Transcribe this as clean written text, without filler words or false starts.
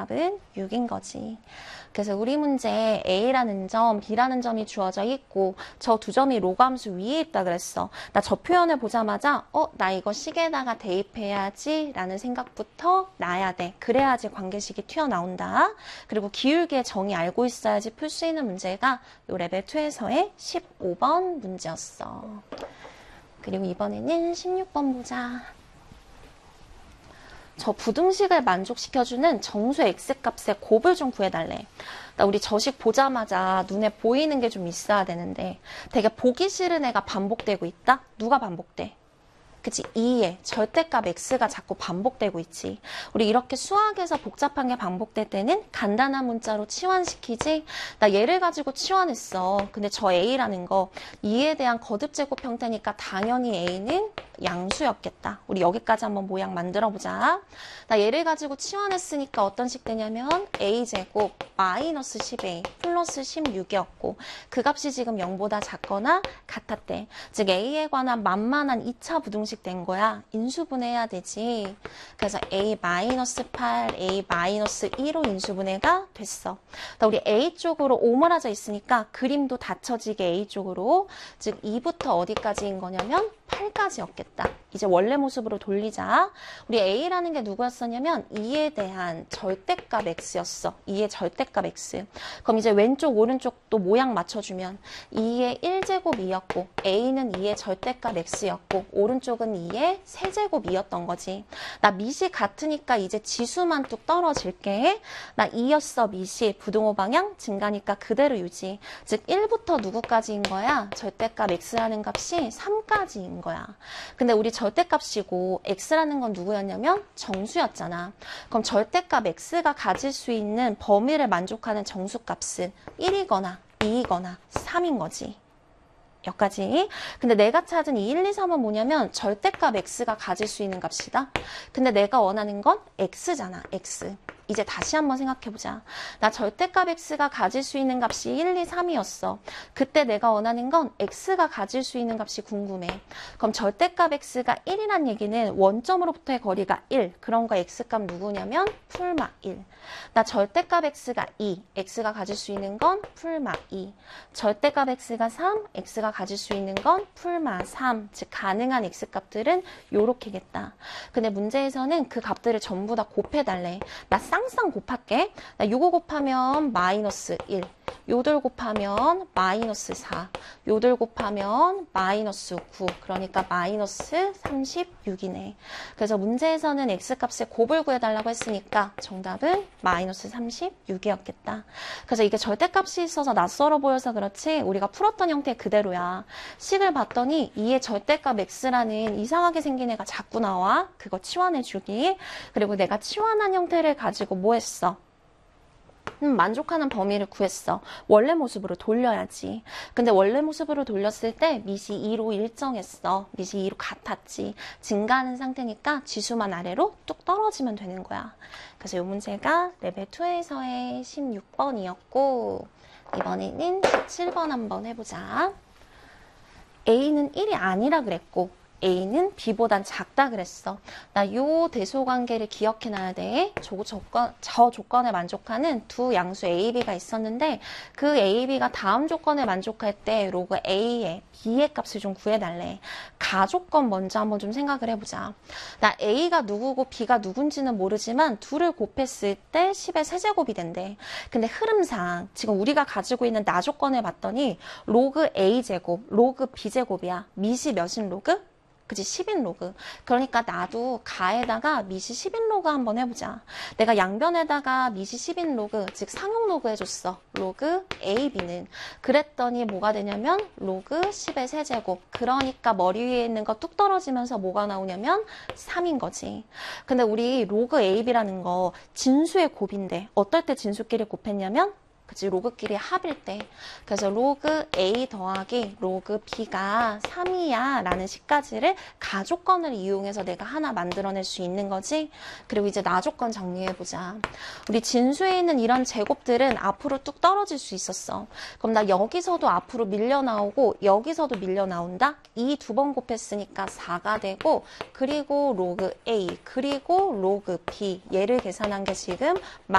정답은 6인 거지. 그래서 우리 문제에 A라는 점, B라는 점이 주어져 있고 저 두 점이 로그 함수 위에 있다 그랬어. 나 저 표현을 보자마자 나 이거 식에다가 대입해야지 라는 생각부터 나야 돼. 그래야지 관계식이 튀어나온다. 그리고 기울기의 정의 알고 있어야지 풀 수 있는 문제가 요 레벨 2에서의 15번 문제였어. 그리고 이번에는 16번 보자. 저 부등식을 만족시켜주는 정수 x값의 곱을 좀 구해달래. 나 우리 저식 보자마자 눈에 보이는 게 좀 있어야 되는데 되게 보기 싫은 애가 반복되고 있다? 누가 반복돼? 그치? 2의 절대값 x가 자꾸 반복되고 있지. 우리 이렇게 수학에서 복잡한 게 반복될 때는 간단한 문자로 치환시키지. 나 얘를 가지고 치환했어. 근데 저 a라는 거 2에 대한 거듭제곱 형태니까 당연히 a는 양수였겠다. 우리 여기까지 한번 모양 만들어보자. 나 얘를 가지고 치환했으니까 어떤 식 되냐면 a제곱 마이너스 10a 플러스 16이었고 그 값이 지금 0보다 작거나 같았대. 즉 a에 관한 만만한 2차 부등식 된 거야. 인수분해해야 되지. 그래서 a-8, a-2로 인수분해가 됐어. 우리 a 쪽으로 오므라져 있으니까 그림도 닫혀지게 a 쪽으로. 즉 2부터 어디까지인 거냐면 8까지였겠다. 이제 원래 모습으로 돌리자. 우리 a라는 게 누구였었냐면 2에 대한 절대값 x였어. 2의 절대값 x. 그럼 이제 왼쪽 오른쪽도 모양 맞춰주면 2의 1제곱 2였고 a는 2의 절대값 x였고 오른쪽은 2의 세제곱이었던 거지. 나 밑이 같으니까 이제 지수만 뚝 떨어질게. 나 2였어 밑이. 부등호 방향 증가니까 그대로 유지. 즉 1부터 누구까지인 거야? 절대값 x라는 값이 3까지인 거야. 근데 우리 절대값이고 x라는 건 누구였냐면 정수였잖아. 그럼 절대값 x가 가질 수 있는 범위를 만족하는 정수값은 1이거나 2이거나 3인 거지. 여기까지. 근데 내가 찾은 이 1, 2, 3은 뭐냐면 절대값 x가 가질 수 있는 값이다. 근데 내가 원하는 건 x잖아. x. 이제 다시 한번 생각해보자. 나 절대값 x가 가질 수 있는 값이 1, 2, 3이었어. 그때 내가 원하는 건 x가 가질 수 있는 값이 궁금해. 그럼 절대값 x가 1이란 얘기는 원점으로부터의 거리가 1. 그런 거 x값 누구냐면 풀마 1. 나 절대값 x가 2. x가 가질 수 있는 건 풀마 2. 절대값 x가 3. x가 가질 수 있는 건 풀마 3. 즉 가능한 x값들은 요렇게겠다. 근데 문제에서는 그 값들을 전부 다 곱해달래. 나 쌍쌍 곱할게. 나 요거 곱하면 마이너스 1. 요들 곱하면 마이너스 4. 요들 곱하면 마이너스 9. 그러니까 마이너스 36이네. 그래서 문제에서는 x값의 곱을 구해달라고 했으니까 정답은 마이너스 36이었겠다. 그래서 이게 절대값이 있어서 낯설어 보여서 그렇지 우리가 풀었던 형태 그대로야. 식을 봤더니 2의 절대값 x라는 이상하게 생긴 애가 자꾸 나와. 그거 치환해주기. 그리고 내가 치환한 형태를 가지고 뭐 했어? 만족하는 범위를 구했어. 원래 모습으로 돌려야지. 근데 원래 모습으로 돌렸을 때 밑이 2로 일정했어. 밑이 2로 같았지. 증가하는 상태니까 지수만 아래로 뚝 떨어지면 되는 거야. 그래서 이 문제가 레벨 2에서의 16번이었고 이번에는 17번 한번 해보자. A는 1이 아니라 그랬고 A는 B보단 작다 그랬어. 나 요 대소관계를 기억해놔야 돼. 저 조건에 만족하는 두 양수 A, B가 있었는데 그 A, B가 다음 조건에 만족할 때 로그 A의 B의 값을 좀 구해달래. 가조건 먼저 한번 좀 생각을 해보자. 나 A가 누구고 B가 누군지는 모르지만 둘을 곱했을 때 10의 세제곱이 된대. 근데 흐름상 지금 우리가 가지고 있는 나 조건을 봤더니 로그 A제곱, 로그 B제곱이야. 밑이 몇인 로그? 그치 10인 로그. 그러니까 나도 가에다가 밑이 10인 로그 한번 해보자. 내가 양변에다가 밑이 10인 로그 즉 상용 로그 해줬어. 로그 A, B는. 그랬더니 뭐가 되냐면 로그 10의 세제곱. 그러니까 머리 위에 있는 거 뚝 떨어지면서 뭐가 나오냐면 3인 거지. 근데 우리 로그 A, B라는 거 진수의 곱인데 어떨 때 진수끼리 곱했냐면 그치 로그끼리 합일 때. 그래서 로그 A 더하기 로그 B가 3이야 라는 식까지를 가조건을 이용해서 내가 하나 만들어낼 수 있는 거지. 그리고 이제 나조건 정리해보자. 우리 진수에 있는 이런 제곱들은 앞으로 뚝 떨어질 수 있었어. 그럼 나 여기서도 앞으로 밀려 나오고 여기서도 밀려 나온다. 이 두 번 곱했으니까 4가 되고 그리고 로그 A 그리고 로그 B 얘를 계산한 게 지금